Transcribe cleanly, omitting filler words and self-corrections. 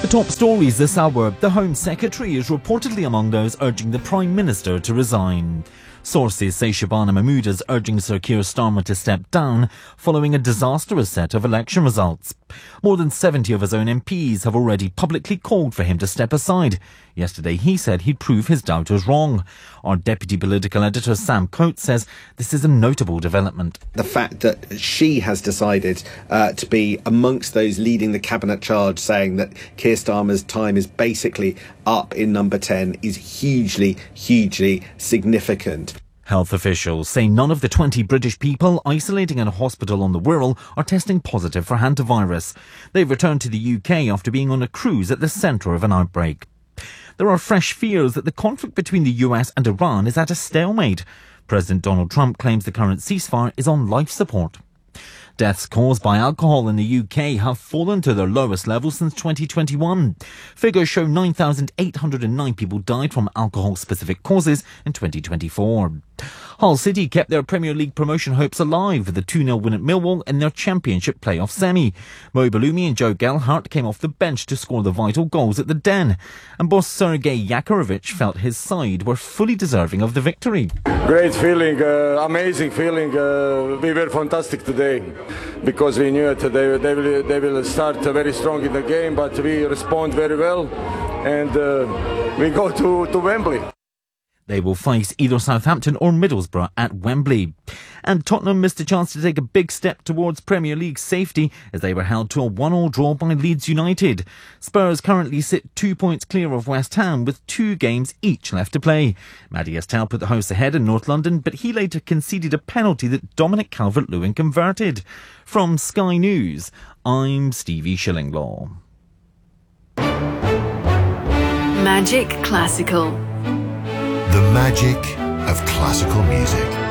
The top stories this hour. The Home Secretary is reportedly among those urging the Prime Minister to resign. Sources say Shabana Mahmood is urging Sir Keir Starmer to step down following a disastrous set of election results. More than 70 of his own MPs have already publicly called for him to step aside. Yesterday he said he'd prove his doubters wrong. Our deputy political editor Sam Coates says this is a notable development. The fact that she has decided to be amongst those leading the cabinet charge, saying that Keir Starmer's time is basically up in number 10 is hugely significant. Health officials say none of the 20 British people isolating in a hospital on the Wirral are testing positive for hantavirus. They've returned to the UK after being on a cruise at the centre of an outbreak. There are fresh fears that the conflict between the US and Iran is at a stalemate. President Donald Trump claims the current ceasefire is on life support. Deaths caused by alcohol in the UK have fallen to their lowest level since 2021. Figures show 9,809 people died from alcohol-specific causes in 2024. Hull City kept their Premier League promotion hopes alive with a 2-0 win at Millwall in their Championship playoff semi. Mo Balumi and Joe Gelhardt came off the bench to score the vital goals at the Den. And boss Sergei Yakovlevich felt his side were fully deserving of the victory. Great feeling, amazing feeling. We were fantastic today because we knew they will start very strong in the game, but we respond very well and we go to Wembley. They will face either Southampton or Middlesbrough at Wembley. And Tottenham missed a chance to take a big step towards Premier League safety as they were held to a 1-1 draw by Leeds United. Spurs currently sit 2 points clear of West Ham with 2 games each left to play. Maddie Estelle put the hosts ahead in North London, but he later conceded a penalty that Dominic Calvert-Lewin converted. From Sky News, I'm Stevie Shillinglaw. Magic Classical. The magic of classical music.